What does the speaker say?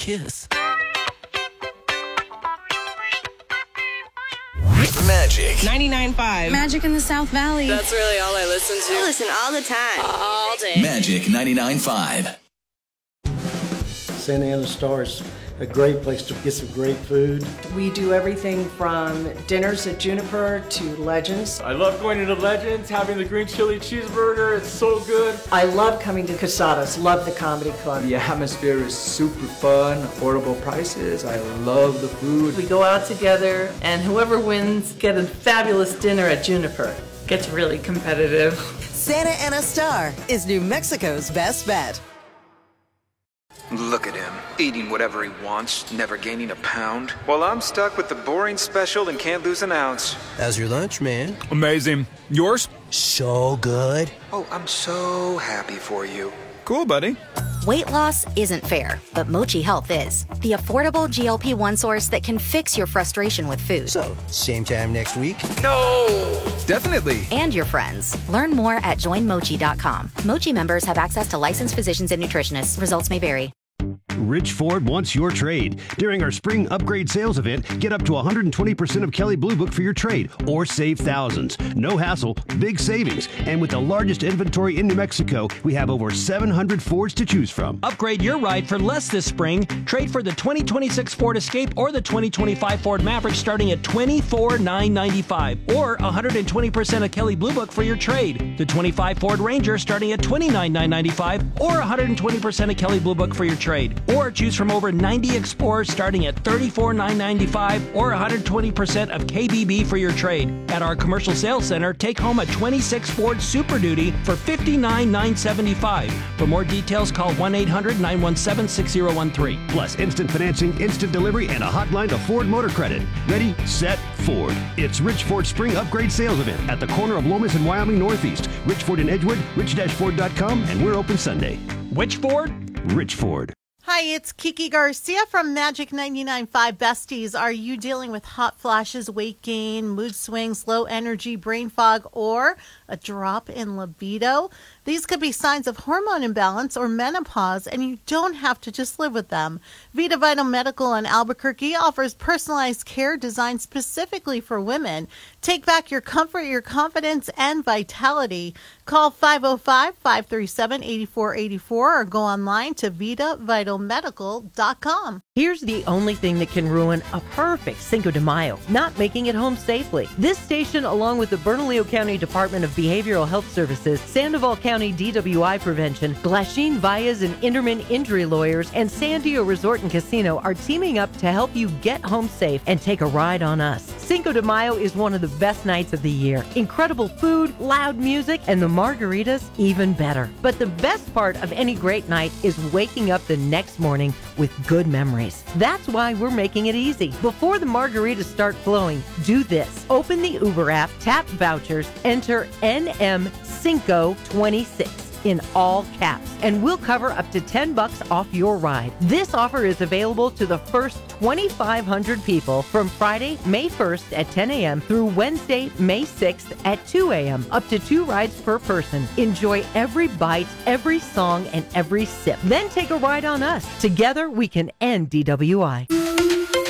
kiss. Magic 99.5. Magic in the South Valley. That's really all I listen to. I listen all the time. All day. Magic 99.5. Santa Ana Star is a great place to get some great food. We do everything from dinners at Juniper to Legends. I love going into Legends, having the green chili cheeseburger. It's so good. I love coming to Casadas. Love the comedy club. The atmosphere is super fun, affordable prices. I love the food. We go out together, and whoever wins get a fabulous dinner at Juniper. Gets really competitive. Santa Ana Star is New Mexico's best bet. Look at him, eating whatever he wants, never gaining a pound. While I'm stuck with the boring special and can't lose an ounce. How's your lunch, man? Amazing. Yours? So good. Oh, I'm so happy for you. Cool, buddy. Weight loss isn't fair, but Mochi Health is. The affordable GLP-1 source that can fix your frustration with food. So, same time next week? No! Definitely. And your friends. Learn more at joinmochi.com. Mochi members have access to licensed physicians and nutritionists. Results may vary. Rich Ford wants your trade. During our spring upgrade sales event, get up to 120% of Kelley Blue Book for your trade or save thousands. No hassle, big savings. And with the largest inventory in New Mexico, we have over 700 Fords to choose from. Upgrade your ride for less this spring. Trade for the 2026 Ford Escape or the 2025 Ford Maverick starting at $24,995 or 120% of Kelley Blue Book for your trade. The 25 Ford Ranger starting at $29,995 or 120% of Kelley Blue Book for your trade. Or choose from over 90 Explorers starting at $34,995 or 120% of KBB for your trade. At our commercial sales center, take home a 26 Ford Super Duty for $59,975. For more details, call 1-800-917-6013. Plus instant financing, instant delivery, and a hotline to Ford Motor Credit. Ready, set, Ford. It's Rich Ford Spring Upgrade Sales Event at the corner of Lomas and Wyoming Northeast. Rich Ford in Edgewood, rich-ford.com, and we're open Sunday. Which Ford? Rich Ford. Hi, it's Kiki Garcia from Magic 99.5 Besties. Are you dealing with hot flashes, weight gain, mood swings, low energy, brain fog, or a drop in libido? These could be signs of hormone imbalance or menopause, and you don't have to just live with them. Vita Vital Medical in Albuquerque offers personalized care designed specifically for women. Take back your comfort, your confidence, and vitality. Call 505-537-8484 or go online to VitaVitalMedical.com. Here's the only thing that can ruin a perfect Cinco de Mayo, not making it home safely. This station, along with the Bernalillo County Department of Behavioral Health Services, Sandoval County DWI Prevention, Glasheen Valles and Inderman Injury Lawyers, and Sandio Resort and Casino are teaming up to help you get home safe and take a ride on us. Cinco de Mayo is one of the best nights of the year. Incredible food, loud music, and the margaritas even better. But the best part of any great night is waking up the next morning with good memories. That's why we're making it easy. Before the margaritas start flowing, do this. Open the Uber app, tap vouchers, enter NM526 in all caps, and we'll cover up to $10 off your ride. This offer is available to the first 2,500 people from Friday, May 1st at 10 a.m. through Wednesday, May 6th at 2 a.m. Up to 2 rides per person. Enjoy every bite, every song, and every sip. Then take a ride on us. Together, we can end DWI.